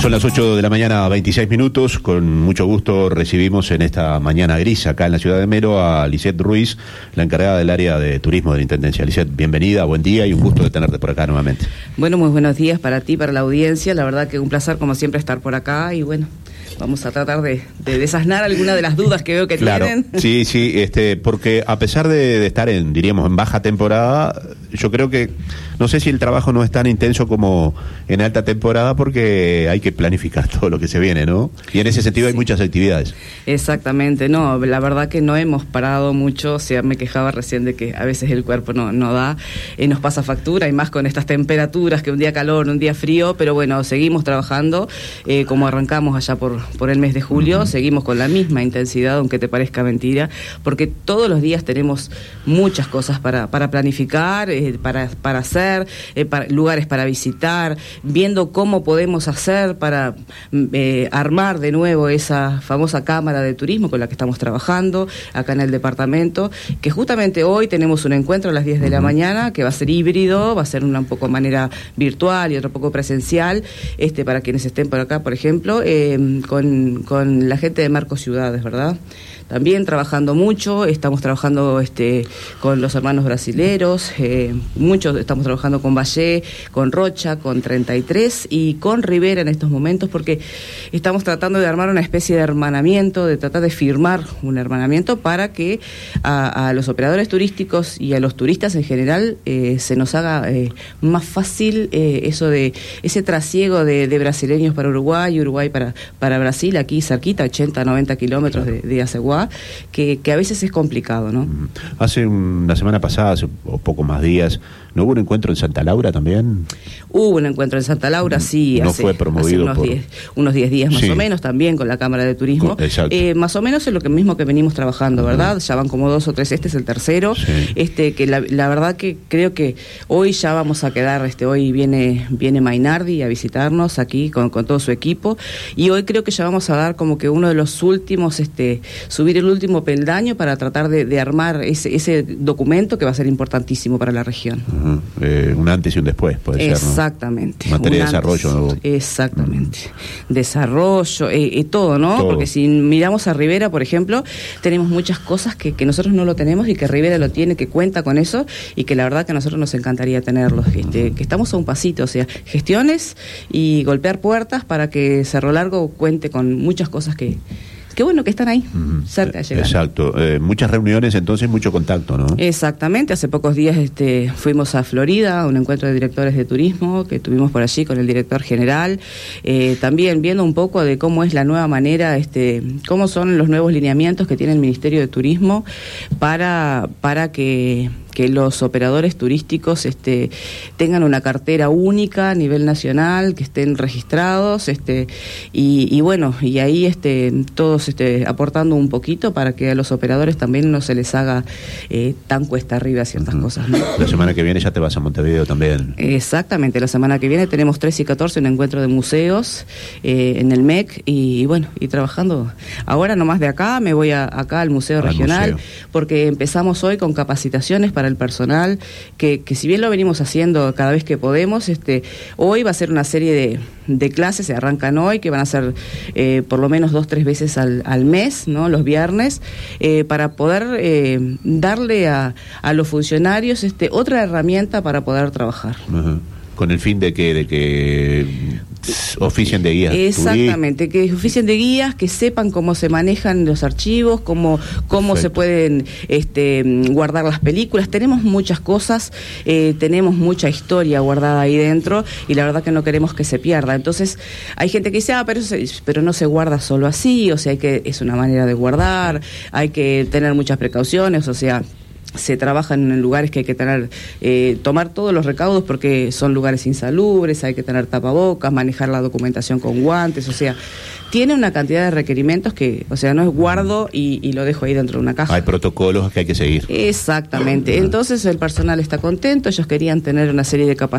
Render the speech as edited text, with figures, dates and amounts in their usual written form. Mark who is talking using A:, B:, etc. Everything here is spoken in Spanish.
A: Son las 8 de la mañana, 26 minutos. Con mucho gusto recibimos en esta mañana gris acá en la ciudad de Melo a Lisette Ruiz, la encargada del área de turismo de la Intendencia. Lisette, bienvenida, buen día y un gusto de tenerte por acá nuevamente.
B: Bueno, muy buenos días para ti, para la audiencia. La verdad que un placer como siempre estar por acá y bueno, vamos a tratar de desasnar algunas de las dudas que veo que tienen.
A: Sí, porque a pesar de estar diríamos, en baja temporada, yo creo que, no sé si el trabajo no es tan intenso como en alta temporada porque hay que planificar todo lo que se viene, ¿no? Y en ese sentido hay muchas actividades.
B: Exactamente, no, la verdad que no hemos parado mucho, o sea, me quejaba recién de que a veces el cuerpo no da, nos pasa factura y más con estas temperaturas, que un día calor, un día frío, pero bueno, seguimos trabajando, como arrancamos allá por el mes de julio, seguimos con la misma intensidad, aunque te parezca mentira, porque todos los días tenemos muchas cosas para planificar, para hacer, lugares para visitar, viendo cómo podemos hacer para armar de nuevo esa famosa cámara de turismo con la que estamos trabajando acá en el departamento, que justamente hoy tenemos un encuentro a las 10 de la mañana, que va a ser híbrido, va a ser un poco manera virtual y otro poco presencial, para quienes estén por acá, por ejemplo, con la gente de Marco Ciudades, ¿verdad? También trabajando mucho, estamos trabajando con los hermanos brasileros, muchos estamos trabajando con Valle, con Rocha, con 33 y con Rivera en estos momentos, porque estamos tratando de armar una especie de hermanamiento, de tratar de firmar un hermanamiento para que a los operadores turísticos y a los turistas en general se nos haga más fácil eso de ese trasiego de brasileños para Uruguay, Uruguay para Brasil, aquí cerquita, 80, 90 kilómetros de Aceguá, que a veces es complicado, ¿no?
A: Hace una semana pasada, o poco más días, ¿no hubo un encuentro en Santa Laura también?
B: Hubo un encuentro en Santa Laura, sí.
A: No fue promovido
B: unos 10 días más o menos, también con la Cámara de Turismo. Más o menos es lo mismo que venimos trabajando, ¿verdad? Ya van como 2 o 3, este es el tercero. Que la verdad que creo que hoy ya vamos a quedar, hoy viene Mainardi a visitarnos aquí con todo su equipo, y hoy creo que ya vamos a dar como que uno de los últimos, subir el último peldaño para tratar de armar ese documento que va a ser importantísimo para la región.
A: Un antes y un después, puede ser, ¿no?
B: Exactamente.
A: Materia de desarrollo.
B: Exactamente. Desarrollo, todo, ¿no?
A: Todo.
B: Porque si miramos a Rivera, por ejemplo, tenemos muchas cosas que nosotros no lo tenemos y que Rivera lo tiene, que cuenta con eso y que la verdad que a nosotros nos encantaría tenerlos. Que estamos a un pasito, o sea, gestiones y golpear puertas para que Cerro Largo cuente con muchas cosas que bueno, que están ahí, cerca de llegar.
A: Exacto. Muchas reuniones, entonces, mucho contacto, ¿no?
B: Exactamente. Hace pocos días fuimos a Florida, a un encuentro de directores de turismo que tuvimos por allí con el director general, también viendo un poco de cómo es la nueva manera, cómo son los nuevos lineamientos que tiene el Ministerio de Turismo para que los operadores turísticos tengan una cartera única a nivel nacional, que estén registrados, y bueno, y ahí todos aportando un poquito para que a los operadores también no se les haga tan cuesta arriba ciertas cosas, ¿no?
A: La semana que viene ya te vas a Montevideo también.
B: Exactamente, la semana que viene tenemos 13 y 14 un encuentro de museos en el MEC, y bueno, y trabajando ahora nomás de acá, me voy acá al Museo Regional, porque empezamos hoy con capacitaciones para el personal, que si bien lo venimos haciendo cada vez que podemos, hoy va a ser una serie de clases, se arrancan hoy, que van a ser por lo menos 2-3 veces al mes, ¿no? Los viernes, para poder darle a los funcionarios otra herramienta para poder trabajar.
A: Con el fin de que oficien de guías.
B: Exactamente, que oficien de guías, que sepan cómo se manejan los archivos, cómo se pueden guardar las películas. Tenemos muchas cosas, tenemos mucha historia guardada ahí dentro, y la verdad que no queremos que se pierda. Entonces, hay gente que dice, pero no se guarda solo así, o sea, es una manera de guardar, hay que tener muchas precauciones, o sea, se trabajan en lugares que hay que tener, tomar todos los recaudos porque son lugares insalubres, hay que tener tapabocas, manejar la documentación con guantes, o sea, tiene una cantidad de requerimientos que, o sea, no es guardo y lo dejo ahí dentro de una caja.
A: Hay protocolos que hay que seguir.
B: Exactamente. Entonces el personal está contento, ellos querían tener una serie de capacidades